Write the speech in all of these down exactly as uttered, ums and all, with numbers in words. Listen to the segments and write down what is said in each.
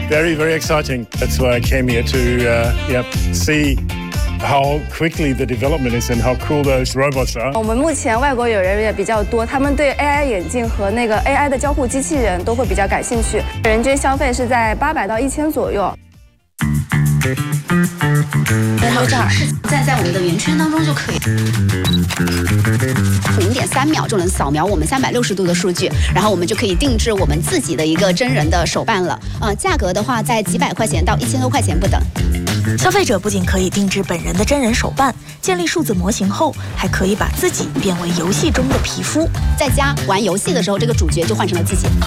Very, very exciting. That's why I came here to uh, yep, see how quickly the development is and how cool those robots are. 我们目前外国友人也比较多，他们对 A I 眼镜和那个 A I 的交互机器人都会比较感兴趣，人均消费是在八百到一千左右。 然后这儿在在我们的圆圈当中就可以，零点三秒就能扫描我们三百六十度的数据，然后我们就可以定制我们自己的一个真人的手办了。呃，价格的话在几百块钱到一千多块钱不等。 消费者不仅可以定制本人的真人手办，建立数字模型后，还可以把自己变为游戏中的皮肤， 在家玩游戏的时候，这个主角就换成了自己。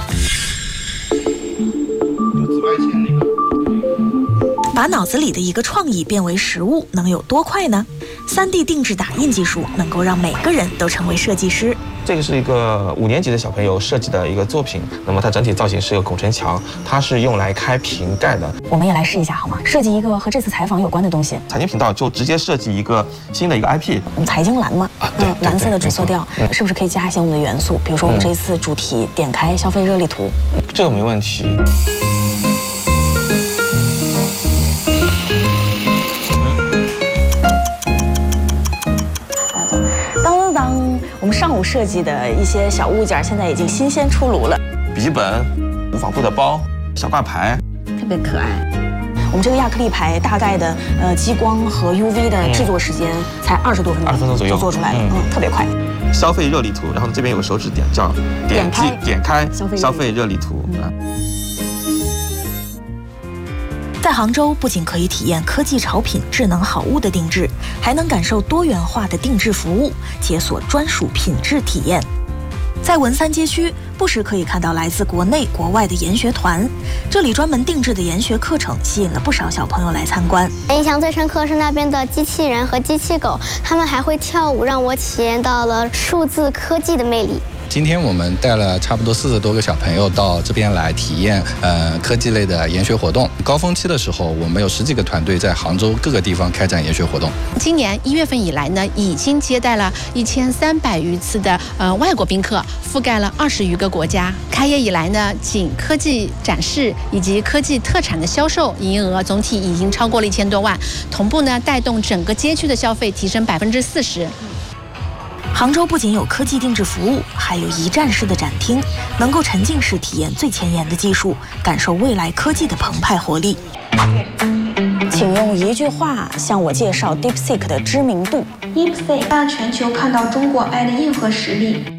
有紫外线那个。 把脑子里的一个创意变为实物，能有多快呢？三 D 定制打印技术能够让每个人都成为设计师。 这个是一个五年级的小朋友设计的一个作品，那么它整体造型是一个拱城墙，它是用来开瓶盖的。 我们也来试一下好吗？设计一个和这次采访有关的东西。 财经频道就直接设计一个新的一个 I P。 我们财经蓝嘛， 啊，对， 嗯，蓝色的主色调， 嗯、 是不是可以加一些我们的元素？比如说我们这次主题点开消费热力图， 这个没问题。 我们上午设计的一些小物件，现在已经新鲜出炉了。 笔记本、无纺布的包、小挂牌， 特别可爱。我们这个亚克力牌大概的呃激光和 U V 的制作时间才二十多分钟， 二十分钟左右就做出来了，嗯，嗯特别快。 消费热力图，然后这边有个手指点叫点击点开消费热力图。嗯在杭州，不仅可以体验科技潮品、智能好物的定制，还能感受多元化的定制服务，解锁专属品质体验。在文三街区，不时可以看到来自国内国外的研学团，这里专门定制的研学课程吸引了不少小朋友来参观。 印象最深刻是那边的机器人和机器狗，他们还会跳舞，让我体验到了数字科技的魅力。 今天我们带了差不多四十多个小朋友到这边来体验呃科技类的研学活动。高峰期的时候，我们有十几个团队在杭州各个地方开展研学活动。 今年一月份以来呢，已经接待了一千三百余次的呃外国宾客，覆盖了二十余个国家。开业以来呢，仅科技展示以及科技特产的销售营业额总体已经超过了一千多万，同步呢带动整个街区的消费提升百分之四十。 杭州不仅有科技定制服务，还有一站式的展厅，能够沉浸式体验最前沿的技术，感受未来科技的澎湃活力。 请用一句话向我介绍 DeepSeek 的知名度。 DeepSeek 让全球看到中国 A I 的硬核实力。